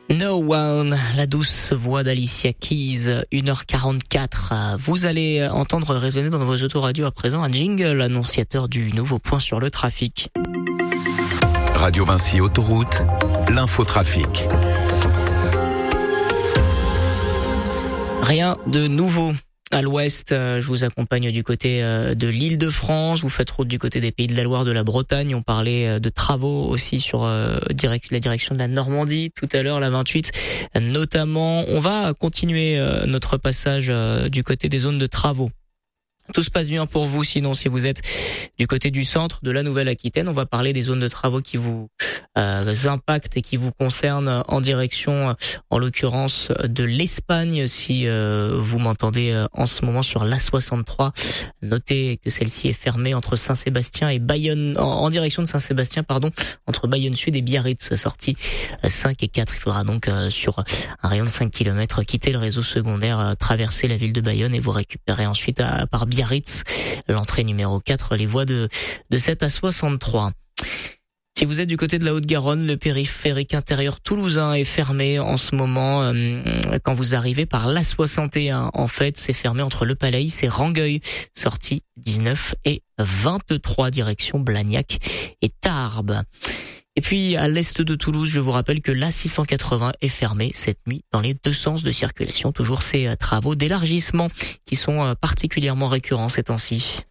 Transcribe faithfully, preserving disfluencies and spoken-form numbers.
No One, la douce voix d'Alicia Keys, une heure quarante-quatre. Vous allez entendre résonner dans vos autoradios à présent un jingle annonciateur du nouveau point sur le trafic. Radio Vinci Autoroute, l'infotrafic. Rien de nouveau. À l'ouest, je vous accompagne du côté de l'Île-de-France. Vous faites route du côté des Pays de la Loire, de la Bretagne. On parlait de travaux aussi sur direct, la direction de la Normandie tout à l'heure, la vingt-huit notamment. On va continuer notre passage du côté des zones de travaux. Tout se passe bien pour vous, sinon si vous êtes du côté du centre de la Nouvelle-Aquitaine, on va parler des zones de travaux qui vous euh, impactent et qui vous concernent en direction, en l'occurrence, de l'Espagne. Si euh, vous m'entendez euh, en ce moment sur l'A soixante-trois, notez que celle-ci est fermée entre Saint-Sébastien et Bayonne, en, en direction de Saint-Sébastien, pardon, entre Bayonne Sud et Biarritz, sortie cinq et quatre. Il faudra donc euh, sur un rayon de cinq kilomètres quitter le réseau secondaire, euh, traverser la ville de Bayonne et vous récupérer ensuite à, par Biarritz. Biarritz, l'entrée numéro quatre, les voies de, de cette A soixante-trois. Si vous êtes du côté de la Haute-Garonne, le périphérique intérieur toulousain est fermé en ce moment. Euh, quand vous arrivez par l'A soixante et un, en fait, c'est fermé entre Le Palais et Rangueil, sortie dix-neuf et vingt-trois, direction Blagnac et Tarbes. Et puis, à l'est de Toulouse, je vous rappelle que l'A six cent quatre-vingts est fermé cette nuit dans les deux sens de circulation. Toujours ces travaux d'élargissement qui sont particulièrement récurrents ces temps-ci.